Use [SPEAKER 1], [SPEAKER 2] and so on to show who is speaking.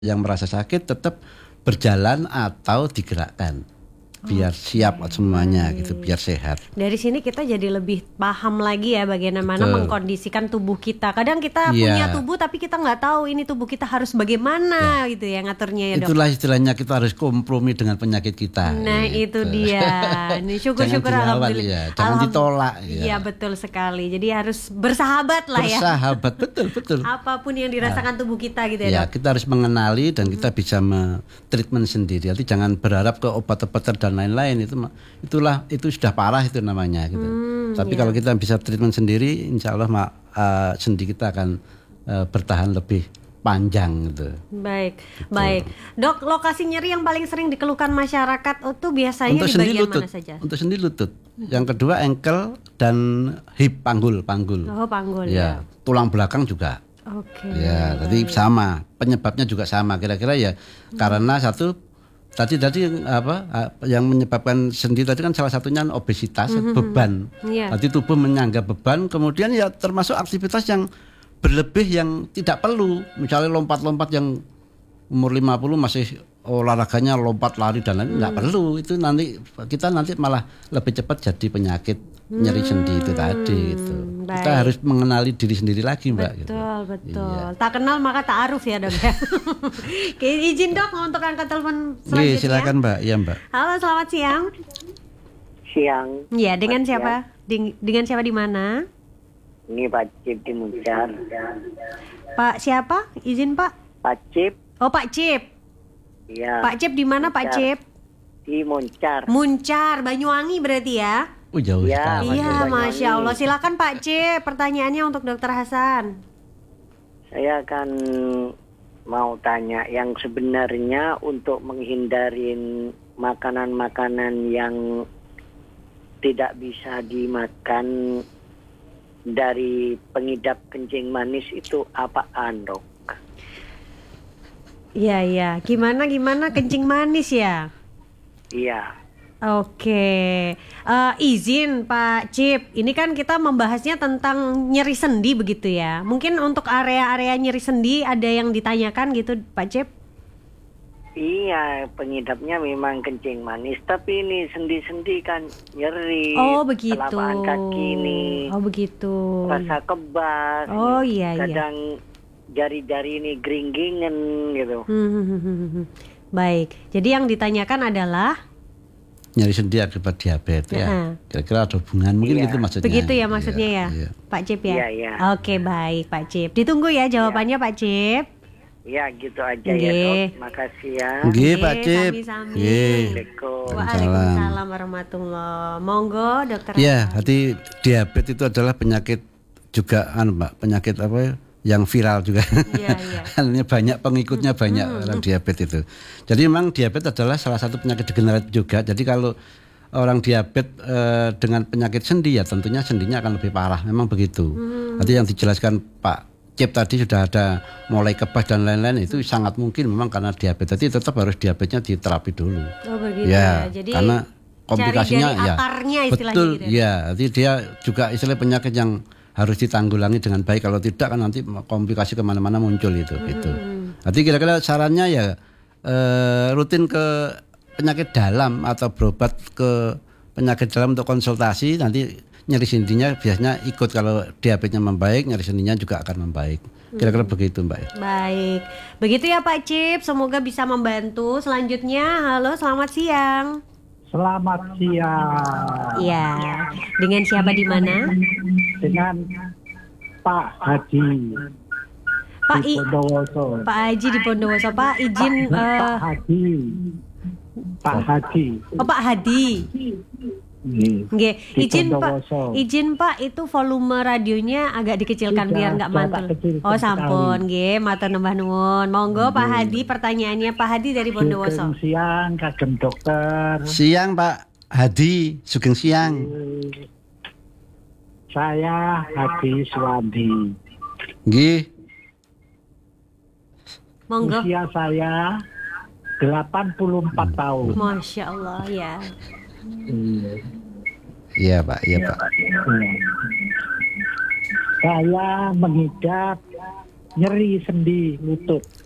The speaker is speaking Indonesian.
[SPEAKER 1] yang merasa sakit tetap berjalan atau digerakkan biar siap semuanya gitu, biar sehat.
[SPEAKER 2] Dari sini kita jadi lebih paham lagi ya bagaimana mengkondisikan tubuh kita. Kadang kita punya tubuh tapi kita nggak tahu ini tubuh kita harus bagaimana gitu ya ngaturnya ya dok.
[SPEAKER 1] Itulah istilahnya kita harus kompromi dengan penyakit kita.
[SPEAKER 2] Nah itu dia. Ini syukur-syukur alhamdulillah.
[SPEAKER 1] Jangan ditolak.
[SPEAKER 2] Iya betul sekali. Jadi harus bersahabat lah ya.
[SPEAKER 1] Bersahabat betul. Apapun
[SPEAKER 2] yang dirasakan tubuh kita gitu ya dok.
[SPEAKER 1] Kita harus mengenali dan kita bisa treatment sendiri. Jadi jangan berharap ke obat-obatan dan lain-lain, itu sudah parah itu namanya gitu. Tapi kalau kita bisa treatment sendiri, insya Allah sendi kita akan bertahan lebih panjang gitu.
[SPEAKER 2] Baik. Dok, lokasi nyeri yang paling sering dikeluhkan masyarakat itu biasanya
[SPEAKER 1] untuk
[SPEAKER 2] di bagian mana saja?
[SPEAKER 1] Untuk sendi lutut. Yang kedua ankle dan hip, panggul.
[SPEAKER 2] Oh, panggul ya.
[SPEAKER 1] Tulang belakang juga.
[SPEAKER 2] Oke.
[SPEAKER 1] Ya, tadi sama. Penyebabnya juga sama. Kira-kira ya karena satu Tadi yang menyebabkan sendi tadi kan salah satunya obesitas, beban. Tadi tubuh menyangga beban, kemudian ya termasuk aktivitas yang berlebih yang tidak perlu. Misalnya lompat-lompat yang umur 50 masih olahraganya lompat lari dan lain nggak perlu. Itu kita malah lebih cepat jadi penyakit nyeri sendi itu tadi gitu. Baik. Kita harus mengenali diri sendiri lagi Mbak.
[SPEAKER 2] Betul. Iya. Tak kenal maka ta'aruf ya dok ya. Oke, izin dok untuk angkat telepon selanjutnya.
[SPEAKER 1] Silakan Mbak. Iya Mbak.
[SPEAKER 2] Halo, selamat siang.
[SPEAKER 3] Siang.
[SPEAKER 2] Iya, dengan siapa? Dengan siapa di mana?
[SPEAKER 3] Ini Pak Cip di Muncar.
[SPEAKER 2] Pak siapa? Izin Pak.
[SPEAKER 3] Pak Cip.
[SPEAKER 2] Oh Pak Cip.
[SPEAKER 3] Iya.
[SPEAKER 2] Pak Cip di mana Pak Cip?
[SPEAKER 3] Di Muncar.
[SPEAKER 2] Banyuwangi berarti ya?
[SPEAKER 1] Jauh sekali.
[SPEAKER 2] Iya, Masya Allah. Silakan Pak C, pertanyaannya untuk Dokter Hasan.
[SPEAKER 3] Saya akan mau tanya yang sebenarnya untuk menghindarin makanan-makanan yang tidak bisa dimakan dari pengidap kencing manis itu apaan dok?
[SPEAKER 2] Iya. Gimana kencing manis ya?
[SPEAKER 3] Iya.
[SPEAKER 2] Oke, izin Pak Cip, ini kan kita membahasnya tentang nyeri sendi begitu ya. Mungkin untuk area-area nyeri sendi ada yang ditanyakan gitu Pak Cip?
[SPEAKER 3] Iya, pengidapnya memang kencing manis, tapi ini sendi-sendi kan nyeri.
[SPEAKER 2] Oh begitu.
[SPEAKER 3] Telapak kaki ini.
[SPEAKER 2] Oh begitu.
[SPEAKER 3] Rasa kebas.
[SPEAKER 2] Oh iya.
[SPEAKER 3] Kadang jari-jari ini gering-geringen gitu.
[SPEAKER 2] Baik, jadi yang ditanyakan adalah
[SPEAKER 1] nyeri sendi akibat diabetes ya. Kira-kira ada hubungan mungkin gitu maksudnya.
[SPEAKER 2] Begitu ya maksudnya ya. Pak Cip ya.
[SPEAKER 3] Iya.
[SPEAKER 2] Oke, baik Pak Cip. Ditunggu ya jawabannya Pak Cip.
[SPEAKER 3] Ya gitu aja ya dok. Makasih ya.
[SPEAKER 1] Nggih Pak Cip.
[SPEAKER 2] Waalaikumsalam warahmatullahi. Monggo Dokter.
[SPEAKER 1] Ya, hati diabetes itu adalah penyakit juga Mbak, penyakit yang viral juga. Iya. Banyak pengikutnya orang diabetes itu. Jadi memang diabetes adalah salah satu penyakit degeneratif juga. Jadi kalau orang diabetes dengan penyakit sendi ya tentunya sendinya akan lebih parah. Memang begitu. Tadi yang dijelaskan Pak Cip tadi sudah ada mulai kebas dan lain-lain, itu sangat mungkin memang karena diabetes. Jadi tetap harus diabetesnya diterapi dulu.
[SPEAKER 2] Oh begitu ya. Jadi
[SPEAKER 1] karena komplikasinya
[SPEAKER 2] ya. Akarnya istilahnya
[SPEAKER 1] betul
[SPEAKER 2] gitu
[SPEAKER 1] ya. Jadi dia juga istilah penyakit yang harus ditanggulangi dengan baik. Kalau tidak kan nanti komplikasi kemana-mana muncul itu. Gitu. Nanti kira-kira sarannya ya rutin ke penyakit dalam atau berobat ke penyakit dalam untuk konsultasi. Nanti nyeri sendinya biasanya ikut, kalau diabetesnya membaik, nyeri sendinya juga akan membaik. Kira-kira begitu Mbak.
[SPEAKER 2] Baik, begitu ya Pak Cip. Semoga bisa membantu. Selanjutnya, halo, selamat siang.
[SPEAKER 4] Selamat siang.
[SPEAKER 2] Iya, dengan siapa di mana?
[SPEAKER 4] Dengan Pak Haji.
[SPEAKER 2] Pak Haji di Bondowoso. Pak izin.
[SPEAKER 4] Pak Haji.
[SPEAKER 2] Oh Pak Hadi. Nggih, izin Pak itu volume radionya agak dikecilkan biar nggak mantul. Oh sampun, nggih, matur nembah nuwun. Monggo Pak Hadi, pertanyaannya Pak Hadi dari Bondowoso.
[SPEAKER 4] Siang, kagem dokter.
[SPEAKER 1] Siang Pak Hadi, sugeng siang.
[SPEAKER 4] Saya Hadi Suwandi.
[SPEAKER 1] Nggih.
[SPEAKER 2] Monggo.
[SPEAKER 4] Usia saya 84 tahun.
[SPEAKER 2] Masya Allah ya.
[SPEAKER 1] Iya Pak.
[SPEAKER 4] Saya mengidap nyeri sendi lutut.